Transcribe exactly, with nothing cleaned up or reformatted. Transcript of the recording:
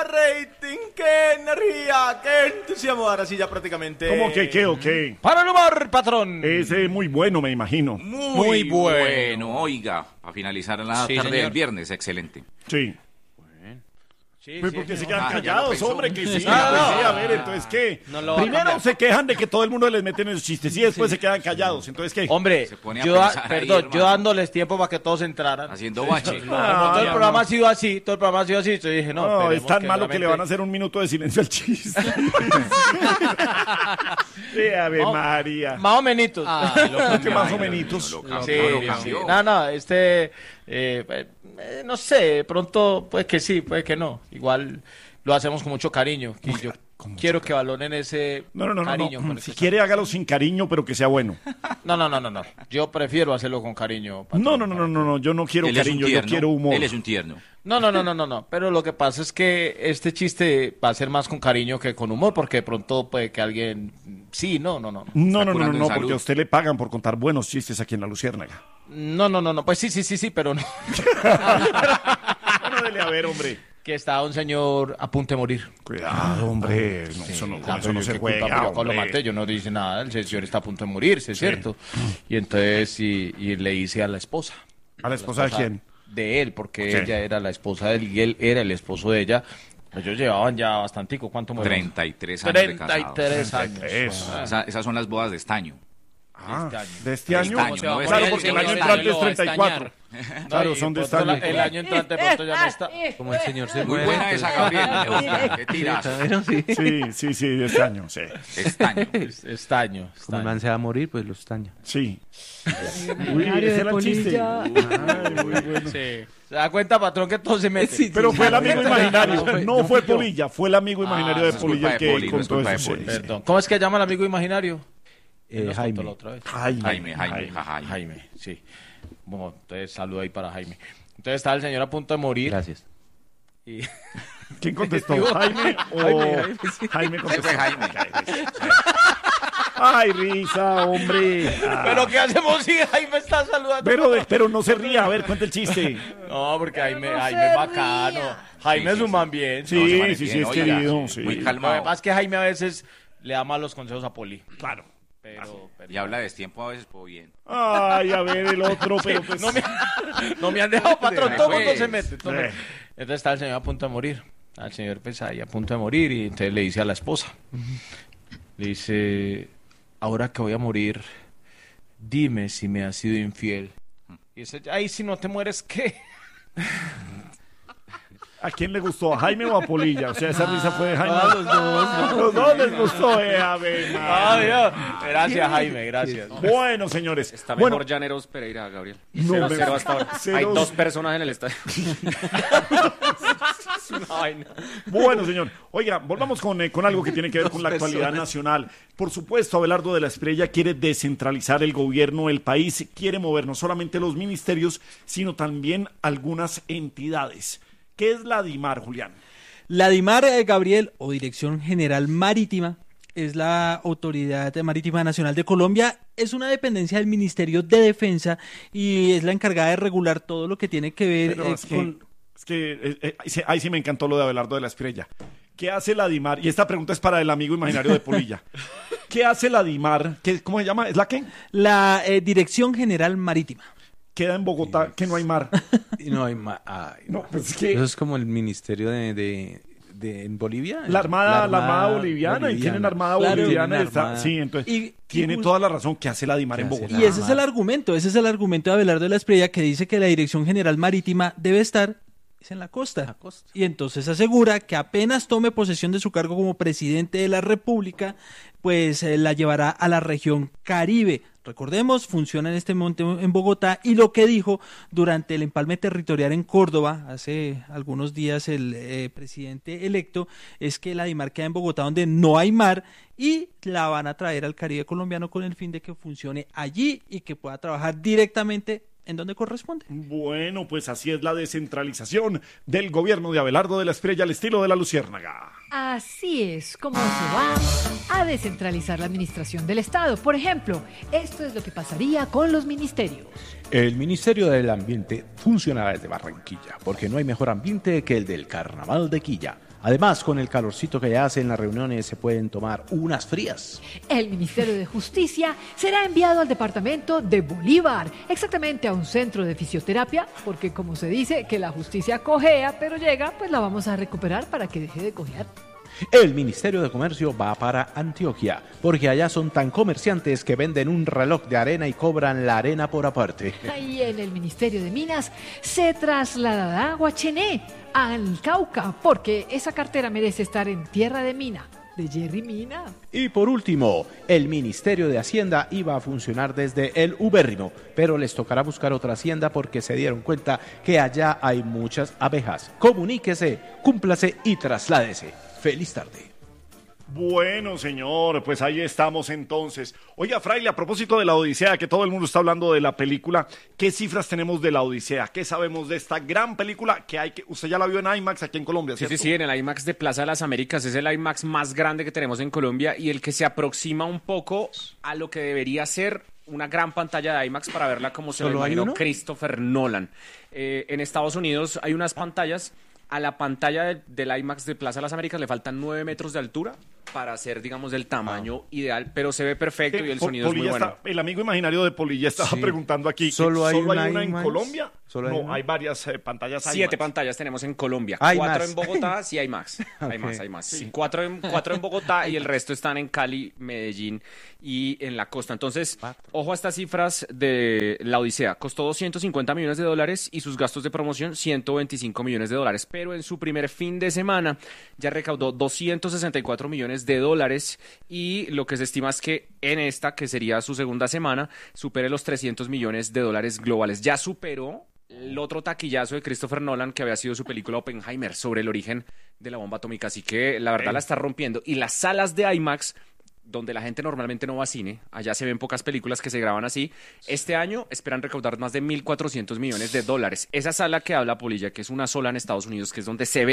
rating, qué energía, qué entusiasmo. Ahora sí ya prácticamente... ¿Cómo que qué o qué? ¡Para el humor, patrón! Es eh, muy bueno, me imagino. Muy, Muy bueno. bueno. Oiga, a finalizar la Sí, tarde señor. del viernes, excelente. Sí. Sí, Pues sí, porque se señor. quedan Ah, ya lo callados, pensó. hombre, que sí. No, no, pues sí, no. a ver, entonces, ¿qué? No lo va a Primero cambiar. se quejan de que todo el mundo les mete en esos chistes y después se quedan callados. Entonces, ¿qué? Hombre, Se pone a yo, da- pensar ahí, perdón, hermano. yo dándoles tiempo para que todos entraran. Haciendo bache. Como Ah, todo el ya programa no. ha sido así, todo el programa ha sido así, yo dije, no, No, es esperemos tan malo que le realmente- van a hacer un minuto de silencio al chiste. Sí, Ave No, María. Más o menitos. ¿Qué más Ay, o no, menitos? no, lo cambió, Sí, lo sí. cambió. No, no, este, eh, eh, no sé, de pronto puede que sí, puede que no. Igual lo hacemos con mucho cariño. Y yo quiero que valoren ese No, no, no, no, cariño. no. con el Si que quiere, hágalo sin cariño, pero que sea bueno. está- No, no, no, no, no. Yo prefiero hacerlo con cariño. patrón. No, no, no, no, no, no. Yo no quiero Él es un cariño, yo tierno, quiero humor. Él es un tierno. No, no, no, no, no, no. Pero lo que pasa es que este chiste va a ser más con cariño que con humor, porque de pronto puede que alguien... Sí, no, no, no. No, no, no, no, curando en no, salud. porque a usted le pagan por contar buenos chistes aquí en La Luciérnaga. No, no, no, no. Pues sí, sí, sí, sí, pero no. Bueno, dele a ver, hombre. Que está un señor a punto de morir. Cuidado, hombre. No, eso no, con Ah, eso pero no yo se qué culpa, juega, pero yo cuando lo hombre. maté, yo no dije nada, el señor está a punto de morirse, ¿cierto? Y entonces, y, y le hice a la esposa. ¿A la esposa de quién? De él, porque Ok. ella era la esposa de él y él era el esposo de ella. Ellos llevaban ya bastantico, ¿cuánto murieron? treinta y tres años de casados. treinta y tres años. Eso. Ah, Esa- esas son las bodas de estaño. Ah, este año. ¿de este año? Este año, no, Claro, este porque el año año este entrante año es lo va a treinta y cuatro. Claro, No, y son de de este pronto año. la- El año entrante de pronto ya no está. Como el señor se Muy muere. buena esa, Gabriel. Me gusta. Qué tirazo. Pero sí. Sí, sí, sí, de este año, sí. Estaño. Es- Estaño. Como el estaño. man se va a morir, pues lo estaña. Sí. Uy, ese era el chiste. Ay, muy bueno. Sí. ¿Se da cuenta, patrón, que todo se mete? Sí, Pero fue el amigo imaginario, No fue- no no fue fui yo. Polilla, fue el amigo imaginario de es culpa Polilla el de que Poli, no es contó culpa de eso. Poli. sí, sí. Perdón. ¿Cómo es que llama el amigo imaginario? Eh, Nos Jaime. contó la otra vez. Jaime, Jaime, Jaime, jajaime. Jaime, sí. Bueno, entonces saludo ahí para Jaime. Entonces está el señor a punto de morir. Gracias. Y... ¿Quién contestó? ¿Jaime o Jaime, Jaime Ese contestó? fue Jaime. Ay, risa, hombre. Ah. ¿Pero qué hacemos si Jaime está saludando? Pero, pero no se ría, a ver, cuenta el chiste. No, porque Jaime, no Jaime se es bacano. ría. Jaime Sí, es sí, un sí. man bien. Sí, No, se pone sí, sí, bien, es oiga, querido, sí. Muy Lo que calmado. pasa es que Jaime a veces le da malos consejos a Poli. Claro. Pero, pero- Y habla de tiempo a veces, pues bien. Ay, a ver el otro, pero pues... No me, no me han dejado, patrón. Todo el mundo Pues. se mete. todo el mundo. Sí. Entonces está el señor a punto de morir. Al señor pues ahí a punto de morir. Y entonces le dice a la esposa. Le dice, ahora que voy a morir, dime si me has sido infiel. Y dice, ay, si no te mueres, ¿qué? ¿A quién le gustó? ¿A Jaime o a Polilla? O sea, esa risa fue de Jaime. A los dos. Los dos les gustó, eh, a ver. Ay, Dios. Gracias, Jaime, gracias. Bueno, señores. Está bueno, mejor Llaneros Pereira, Gabriel. No, Cero, me- cero hasta ahora. ceros. Hay dos personas en el estadio. Es una vaina. Bueno, señor. Oiga, volvamos con, eh, con algo que tiene que ver con la actualidad nacional. Por supuesto, Abelardo de la Espriella quiere descentralizar el gobierno, el país, quiere mover no solamente los ministerios, sino también algunas entidades. ¿Qué es la DIMAR, Julián? La DIMAR, eh, Gabriel, o Dirección General Marítima, es la Autoridad Marítima Nacional de Colombia, es una dependencia del Ministerio de Defensa y es la encargada de regular todo lo que tiene que ver Pero eh, es que, con... es que, eh, eh, ahí sí- ahí sí me encantó lo de Abelardo de la Espriella. ¿Qué hace la DIMAR? Y esta pregunta es para el amigo imaginario de Polilla. ¿Qué hace la DIMAR? ¿Qué, ¿Cómo se llama? ¿Es la qué? La eh, Dirección General Marítima. Queda en Bogotá, que no hay mar. Y no hay ma- ay, No, pues es que Eso es como el ministerio de, de, de- en Bolivia. la armada, la armada boliviana, y tienen armada Claro, boliviana. tienen y está- armada. sí, entonces Y- tiene y jus- toda la razón. ¿Qué hace la DIMAR en ¿Qué hace Bogotá? Y ese es el argumento, ese es el argumento de Abelardo de la Espriella que dice que la Dirección General Marítima debe estar es en la costa. La costa. Y entonces asegura que apenas tome posesión de su cargo como presidente de la República, pues eh, la llevará a la región Caribe. Recordemos, funciona en este momento en Bogotá y lo que dijo durante el empalme territorial en Córdoba hace algunos días el eh, presidente electo es que la DIMAR queda en Bogotá donde no hay mar y la van a traer al Caribe colombiano con el fin de que funcione allí y que pueda trabajar directamente en donde corresponde. Bueno, pues así es la descentralización del gobierno de Abelardo de la Espriella al estilo de la Luciérnaga. Así es como se va a descentralizar la administración del Estado. Por ejemplo, esto es lo que pasaría con los ministerios. El Ministerio del Ambiente funcionará desde Barranquilla, porque no hay mejor ambiente que el del Carnaval de Quilla. Además, con el calorcito que ya hace en las reuniones, se pueden tomar unas frías. El Ministerio de Justicia será enviado al departamento de Bolívar, exactamente a un centro de fisioterapia, porque como se dice que la justicia cojea, pero llega, pues la vamos a recuperar para que deje de cojear. El Ministerio de Comercio va para Antioquia, porque allá son tan comerciantes que venden un reloj de arena y cobran la arena por aparte. Y en el Ministerio de Minas se trasladará a Guachené, al Cauca, porque esa cartera merece estar en tierra de mina, de Jerry Mina. Y por último, el Ministerio de Hacienda iba a funcionar desde el ubérrimo, pero les tocará buscar otra hacienda porque se dieron cuenta que allá hay muchas abejas. Comuníquese, cúmplase y trasládese. Feliz tarde. Bueno, señor, pues ahí estamos entonces. Oiga, Fraile, a propósito de la Odisea, que todo el mundo está hablando de la película, ¿qué cifras tenemos de la Odisea? ¿Qué sabemos de esta gran película que hay que... Usted ya la vio en IMAX aquí en Colombia, Sí, ¿cierto? sí, sí, en el IMAX de Plaza de las Américas es el IMAX más grande que tenemos en Colombia y el que se aproxima un poco a lo que debería ser una gran pantalla de IMAX para verla como se lo ¿Solo hay imaginó uno? Christopher Nolan. Eh, en Estados Unidos hay unas pantallas, a la pantalla del, del IMAX de Plaza de las Américas le faltan nueve metros de altura para ser, digamos, del tamaño ideal, pero se ve perfecto y el Po- sonido es muy Polilla bueno. está- el amigo imaginario de Polilla estaba Sí. preguntando aquí. ¿Solo hay una en IMAX? Colombia? ¿Solo hay no, una? hay varias eh, pantallas Siete IMAX. pantallas tenemos en Colombia. Hay cuatro más. en Bogotá, sí hay más. Hay Ok. más, hay más. Sí, cuatro, en, cuatro en Bogotá y el resto están en Cali, Medellín y en la costa. Entonces, ojo a estas cifras de la Odisea. Costó doscientos cincuenta millones de dólares y sus gastos de promoción ciento veinticinco millones de dólares. Pero en su primer fin de semana ya recaudó doscientos sesenta y cuatro millones de dólares y lo que se estima es que en esta, que sería su segunda semana, supere los trescientos millones de dólares globales. Ya superó el otro taquillazo de Christopher Nolan, que había sido su película Oppenheimer, sobre el origen de la bomba atómica. Así que la verdad la está rompiendo. Y las salas de IMAX, donde la gente normalmente no va a cine, allá se ven pocas películas que se graban así, este año esperan recaudar más de mil cuatrocientos millones de dólares. Esa sala que habla Polilla, que es una sola en Estados Unidos, que es donde se ve